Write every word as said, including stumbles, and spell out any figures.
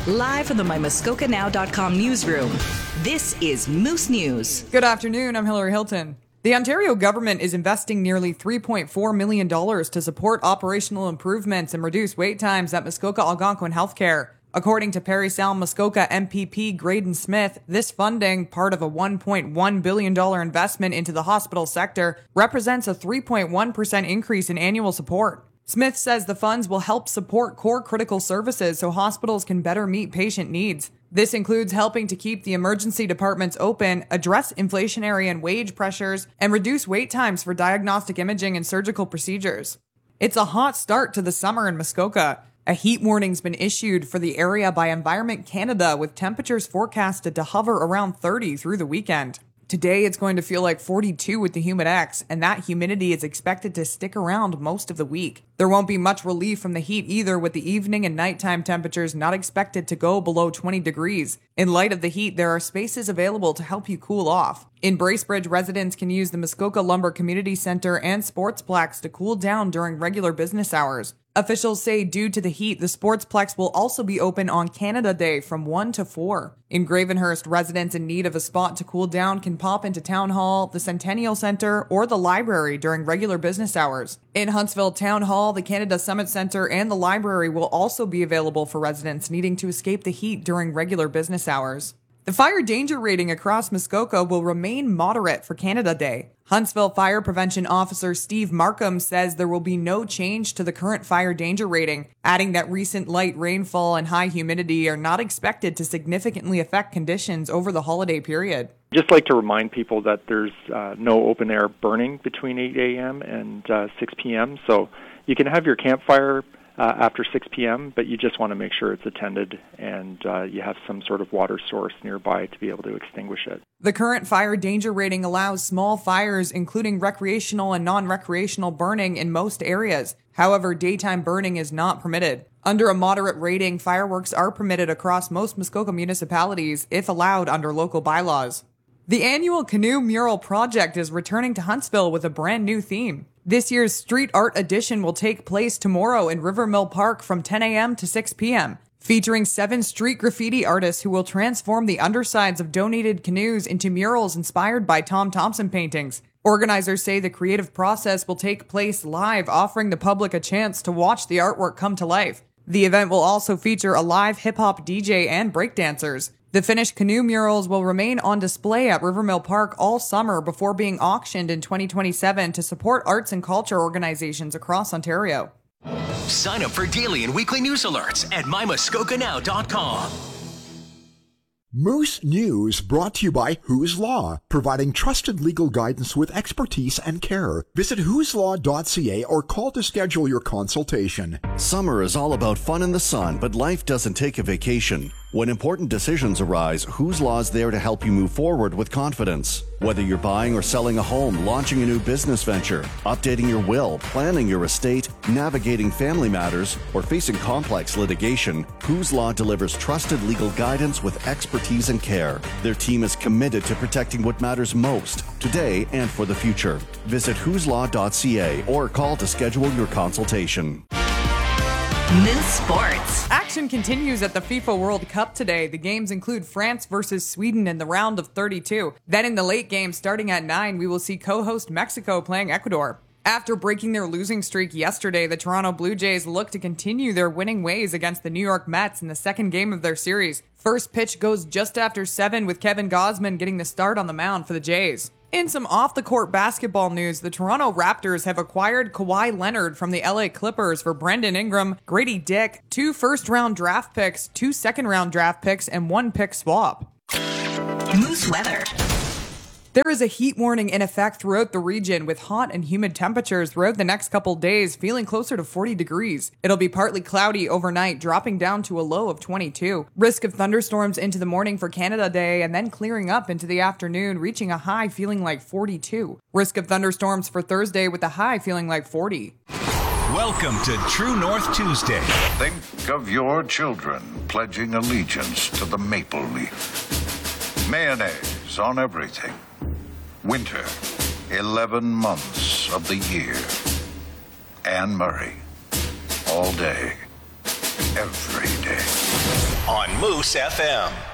Live from the my muskoka now dot com newsroom, this is Moose News. Good afternoon, I'm Hillary Hilton. The Ontario government is investing nearly three point four million dollars to support operational improvements and reduce wait times at Muskoka Algonquin Healthcare. According to Parry Sound Muskoka M P P Graydon Smith, this funding, part of a one point one billion dollars investment into the hospital sector, represents a three point one percent increase in annual support. Smith says the funds will help support core critical services so hospitals can better meet patient needs. This includes helping to keep the emergency departments open, address inflationary and wage pressures, and reduce wait times for diagnostic imaging and surgical procedures. It's a hot start to the summer in Muskoka. A heat warning's been issued for the area by Environment Canada, with temperatures forecasted to hover around thirty through the weekend. Today, it's going to feel like forty-two with the Humidex, and that humidity is expected to stick around most of the week. There won't be much relief from the heat either, with the evening and nighttime temperatures not expected to go below twenty degrees. In light of the heat, there are spaces available to help you cool off. In Bracebridge, residents can use the Muskoka Lumber Community Center and Sportsplex to cool down during regular business hours. Officials say due to the heat, the Sportsplex will also be open on Canada Day from one to four. In Gravenhurst, residents in need of a spot to cool down can pop into Town Hall, the Centennial Center, or the library during regular business hours. In Huntsville, Town Hall, the Canada Summit Center, and the library will also be available for residents needing to escape the heat during regular business hours. The fire danger rating across Muskoka will remain moderate for Canada Day. Huntsville Fire Prevention Officer Steve Markham says there will be no change to the current fire danger rating, adding that recent light rainfall and high humidity are not expected to significantly affect conditions over the holiday period. Just like to remind people that there's uh, no open air burning between eight a.m. and uh, six p.m., so you can have your campfire Uh, after six p.m., but you just want to make sure it's attended and uh, you have some sort of water source nearby to be able to extinguish it. The current fire danger rating allows small fires, including recreational and non-recreational burning in most areas. However, daytime burning is not permitted. Under a moderate rating, fireworks are permitted across most Muskoka municipalities if allowed under local bylaws. The annual Canoe Mural Project is returning to Huntsville with a brand new theme. This year's Street Art Edition will take place tomorrow in Rivermill Park from ten a.m. to six p.m., featuring seven street graffiti artists who will transform the undersides of donated canoes into murals inspired by Tom Thompson paintings. Organizers say the creative process will take place live, offering the public a chance to watch the artwork come to life. The event will also feature a live hip-hop D J and breakdancers. The finished canoe murals will remain on display at Rivermill Park all summer before being auctioned in twenty twenty-seven to support arts and culture organizations across Ontario. Sign up for daily and weekly news alerts at my muskoka now dot com. Moose News brought to you by Who's Law, providing trusted legal guidance with expertise and care. Visit whos law dot c a or call to schedule your consultation. Summer is all about fun in the sun, but life doesn't take a vacation. When important decisions arise, Who's Law is there to help you move forward with confidence. Whether you're buying or selling a home, launching a new business venture, updating your will, planning your estate, navigating family matters, or facing complex litigation, Who's Law delivers trusted legal guidance with expertise and care. Their team is committed to protecting what matters most, today and for the future. Visit whos law dot c a or call to schedule your consultation. Moose Sports. Action continues at the FIFA World Cup today. The games include France versus Sweden in the round of thirty-two. Then in the late game, starting at nine, we will see co-host Mexico playing Ecuador. After breaking their losing streak yesterday, the Toronto Blue Jays look to continue their winning ways against the New York Mets in the second game of their series. First pitch goes just after seven, with Kevin Gausman getting the start on the mound for the Jays. In some off-the-court basketball news, the Toronto Raptors have acquired Kawhi Leonard from the L A Clippers for Brandon Ingram, Grady Dick, two first-round draft picks, two second-round draft picks, and one pick swap. Moose weather. There is a heat warning in effect throughout the region, with hot and humid temperatures throughout the next couple days, feeling closer to forty degrees. It'll be partly cloudy overnight, dropping down to a low of twenty-two. Risk of thunderstorms into the morning for Canada Day, and then clearing up into the afternoon, reaching a high feeling like forty-two. Risk of thunderstorms for Thursday with a high feeling like forty. Welcome to True North Tuesday. Think of your children pledging allegiance to the maple leaf. Mayonnaise on everything. Winter, eleven months of the year. Anne Murray, all day, every day. On on Moose F M.